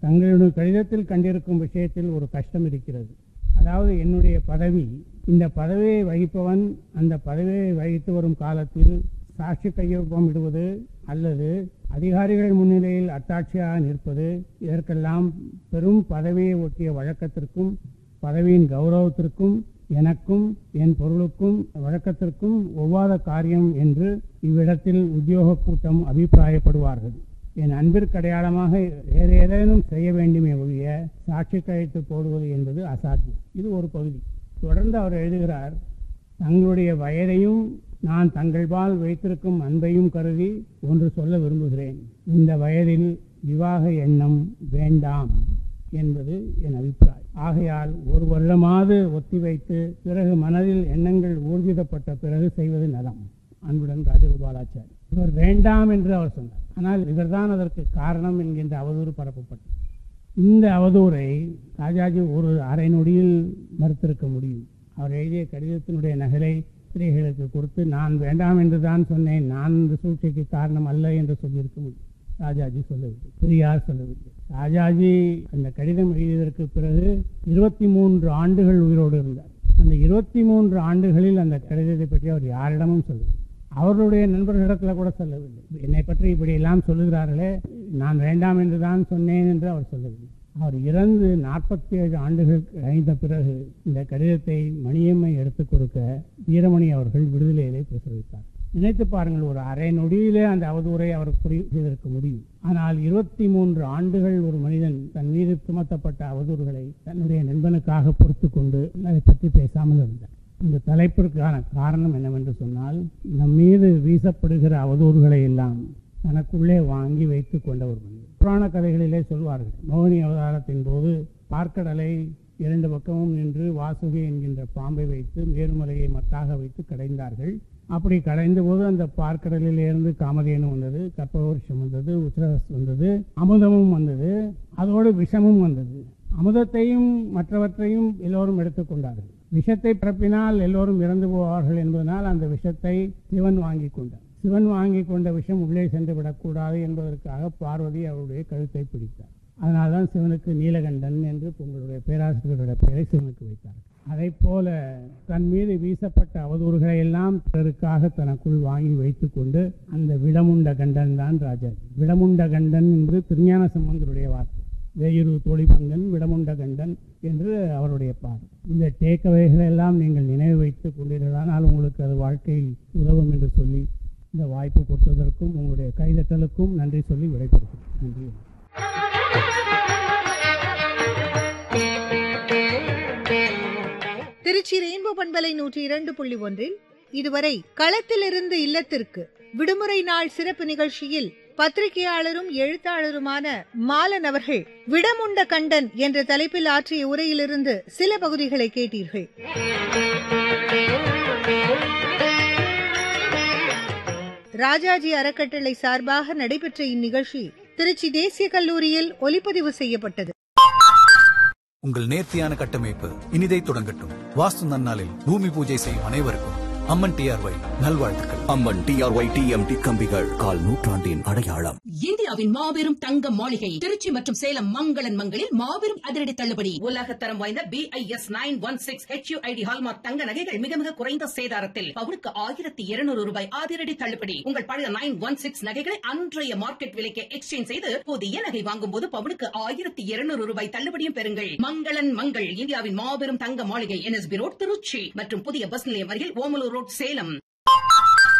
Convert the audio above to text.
தங்களுடைய கடிதத்தில் கண்டிருக்கும் விஷயத்தில் ஒரு கஷ்டம் இருக்கிறது. அதாவது என்னுடைய பதவி, இந்த பதவியை வகிப்பவன் அந்த பதவியை வகித்து வரும் காலத்தில் சாட்சி கையொப்பம் இடுவது அல்லது அதிகாரிகள் முன்னிலையில் அத்தாட்சியாக நிற்பது, இதற்கெல்லாம் பெரும் பதவியை ஒட்டிய வழக்கத்திற்கும் பதவியின் கௌரவத்திற்கும் எனக்கும் என் பொருளுக்கும் வழக்கத்திற்கும் ஒவ்வாத காரியம் என்று இவ்விடத்தில் உத்தியோக கூட்டம் அபிப்பிராயப்படுவார்கள். என் அன்பிற்கு அடையாளமாக வேறு ஏதேனும் செய்ய வேண்டுமே ஒழிய சாட்சி கையெழுத்து போடுவது என்பது அசாத்தியம். இது ஒரு பகுதி. தொடர்ந்து அவர் எழுதுகிறார், தங்களுடைய வயதையும் நான் தங்கள்பால் வைத்திருக்கும் அன்பையும் கருதி ஒன்று சொல்ல விரும்புகிறேன். இந்த வயதில் விவாக எண்ணம் வேண்டாம் என்பது என் அபிப்பிராயம். ஆகையால் ஒரு வருடமாவது ஒத்திவைத்து பிறகு மனதில் எண்ணங்கள் ஊர்ஜிதப்பட்ட பிறகு செய்வது நலம். அன்புடன் ராஜகோபாலாச்சாரி. இவர் வேண்டாம் என்று அவர் சொன்னார். ஆனால் இவர்தான் அதற்கு காரணம் என்கின்ற அவதூறு பரப்பப்பட்டது. இந்த அவதூறை ராஜாஜி ஒரு அரை நொடியில் மறுத்திருக்க முடியும். அவர் எழுதிய கடிதத்தினுடைய நகலை ஸ்திரீகளுக்கு கொடுத்து நான் வேண்டாம் என்று தான் சொன்னேன், நான் இந்த சூழ்ச்சிக்கு காரணம் அல்ல என்று சொல்லியிருக்க முடியும். ராஜாஜி சொல்லவில்லை, பெரியார் சொல்லவில்லை. ராஜாஜி அந்த கடிதம் எழுதியதற்கு பிறகு 23 ஆண்டுகள் உயிரோடு இருந்தார். அந்த 23 ஆண்டுகளில் அந்த கடிதத்தை பற்றி அவர் யாரிடமும் சொல்லவில்லை. அவருடைய நண்பர்களிடத்தில் கூட சொல்லவில்லை. என்னை பற்றி இப்படியெல்லாம் சொல்லுகிறார்களே, நான் வேண்டாம் என்று தான் சொன்னேன் என்று அவர் சொல்லவில்லை. அவர் இறந்து 47 ஆண்டுகள் கழிந்த பிறகு இந்த கடிதத்தை மணியம்மை எடுத்துக் கொடுக்க வீரமணி அவர்கள் விடுதலையிலே பிரசவித்தார். நினைத்து பாருங்கள், ஒரு அரை நொடியிலே அந்த அவதூறை அவர் புரிவு செய்திருக்க முடியும். ஆனால் 23 ஆண்டுகள் ஒரு மனிதன் தன் மீது சுமத்தப்பட்ட அவதூறுகளை தன்னுடைய நண்பனுக்காக பொறுத்து கொண்டு அதை பற்றி பேசாமல் இருந்தார். இந்த தலைப்பிற்கான காரணம் என்னவென்று சொன்னால், நம் மீது வீசப்படுகிற அவதூறுகளை எல்லாம் தனக்குள்ளே வாங்கி வைத்துக் கொண்ட ஒரு மனிதன். புராண கதைகளிலே சொல்வார்கள், மோகினி அவதாரத்தின் போது பார்க்கடலை 2 பக்கமும் நின்று வாசுகி என்கின்ற பாம்பை வைத்து மேருமலையை மத்தாக வைத்து கடைந்தார்கள். அப்படி கடைந்த போது அந்த பார்க்கடலிலிருந்து காமதேனு வந்தது, கற்பவருஷம் வந்தது, உத்திரஸ் வந்தது, அமுதமும் வந்தது, அதோடு விஷமும் வந்தது. அமுதத்தையும் மற்றவற்றையும் எல்லோரும் எடுத்துக்கொண்டார்கள். விஷத்தை பரப்பினால் எல்லோரும் இறந்து போவார்கள் என்பதனால் அந்த விஷத்தை சிவன் வாங்கி கொண்டார். சிவன் வாங்கி கொண்ட விஷம் உள்ளே சென்று விடக்கூடாது என்பதற்காக பார்வதி அவருடைய கழுத்தை பிடித்தார். அதனால்தான் சிவனுக்கு நீலகண்டன் என்று உங்களுடைய பேராசிரியருடைய பெயரை சிவனுக்கு வைத்தார். அதை போல தன் மீது வீசப்பட்ட அவதூறுகளை எல்லாம் பிறருக்காக தனக்குள் வாங்கி வைத்துக் கொண்டு அந்த விடமுண்ட கண்டன் தான் ராஜாஜி. விடமுண்ட கண்டன் என்பது திருஞான சம்பந்தருடைய வார்த்தை. வேயுரு தோழிபங்கன் விடமுண்ட கண்டன் என்று அவருடைய பாடல். இந்த டேக்கவைகளை எல்லாம் நீங்கள் நினைவு வைத்துக் கொண்டீர்களானால் உங்களுக்கு அது வாழ்க்கையில் உதவும் என்று சொல்லி இந்த வாய்ப்பு கொடுத்ததற்கும் உங்களுடைய கைதட்டலுக்கும் நன்றி சொல்லி விடைபெறுகிறேன். நன்றி. திருச்சி ரெயின்போ பண்பலை 102.1 இதுவரை களத்திலிருந்து இல்லத்திற்கு விடுமுறை நாள் சிறப்பு நிகழ்ச்சியில் பத்திரிகையாளரும் எழுத்தாளருமான மாலன் அவர்கள் விடமுண்ட கண்டன் என்ற தலைப்பில் ஆற்றிய உரையிலிருந்து சில பகுதிகளை கேட்டீர்கள். ராஜாஜி அறக்கட்டளை சார்பாக நடைபெற்ற இந்நிகழ்ச்சி திருச்சி தேசிய கல்லூரியில் ஒலிப்பதிவு செய்யப்பட்டது. உங்கள் நேர்த்தியான கட்டமைப்பு இனிதை தொடங்கட்டும். வாஸ்து நன்னாளில் பூமி பூஜை செய்யும் அனைவருக்கும் அம்மன் டிஆர்ஒய் நல்வாழ்த்துக்கள். அம்மன் டிஆர்ஒய் டிஎம்டி கம்பிகள் கால் நூற்றாண்டின் அடையாளம். இந்தியாவின் மாபெரும் தங்க மாளிகை திருச்சி மற்றும் சேலம் மங்களன் மங்களில் மாபெரும் அதிரடி தள்ளுபடி. உலகத்தரம் வாய்ந்த BIS 916 HUID ஹால்மார்க் தங்க நகைகள் மிக மிக குறைந்த சேதாரத்தில் பவுனுக்கு 1200 ரூபாய் அதிரடி தள்ளுபடி. உங்கள் பழைய 916 நகைகளை அன்றைய மார்க்கெட் விலைக்கு எக்ஸ்சேஞ்ச் செய்து புதிய நகை வாங்கும் போது பவுனுக்கு 1200 ரூபாய் தள்ளுபடியும் பெறுங்கள். மங்களன் மங்கள் இந்தியாவின் மாபெரும் தங்க மாளிகை NSB ரோட் திருச்சி மற்றும் புதிய பஸ் நிலையம் அருகில் ஓமலூர் ரோட் சேலம்.